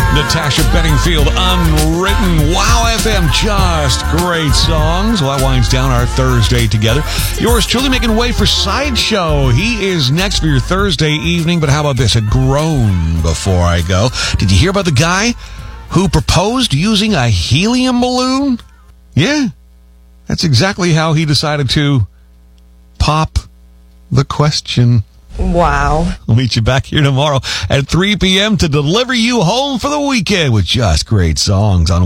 Natasha Bedingfield, Unwritten. Wow FM, just great songs. Well, that winds down our Thursday together. Yours truly making way for Sideshow. He is next for your Thursday evening, but how about this? A groan before I go. Did you hear about the guy who proposed using a helium balloon? Yeah, that's exactly how he decided to pop the question. Wow. We'll meet you back here tomorrow at 3 p.m. to deliver you home for the weekend with just great songs on